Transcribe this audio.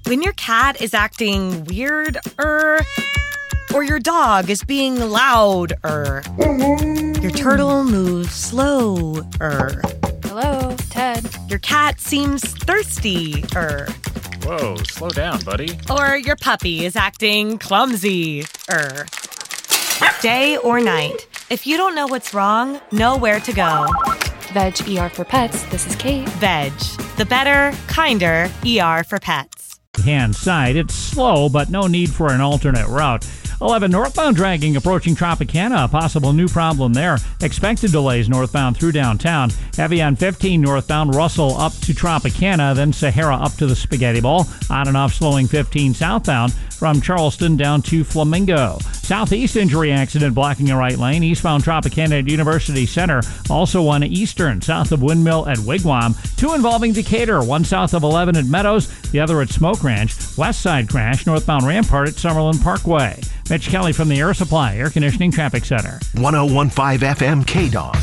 When your cat is acting weird, or your dog is being loud, your turtle moves slow, Hello, Ted. Your cat seems thirsty, Whoa, slow down, buddy. or your puppy is acting clumsy, Day or night, if you don't know what's wrong, know where to go. Veg ER for Pets. This is Kate. Veg, the better, kinder ER for pets. Hand side, it's slow, but no need for an alternate route. 11 northbound dragging approaching Tropicana, a possible new problem there. Expected delays northbound through downtown. Heavy on 15 northbound Russell up to Tropicana, then Sahara up to the Spaghetti Bowl. On and off slowing 15 southbound from Charleston down to Flamingo. Southeast injury accident blocking a right lane. Eastbound Tropicana at University Center. Also one eastern south of Windmill at Wigwam. Two involving Decatur. One south of 11 at Meadows. The other at Smoke Ranch. West side crash northbound Rampart at Summerlin Parkway. Mitch Kelly from the Air Supply Air Conditioning Traffic Center. 101.5 FM KDOG.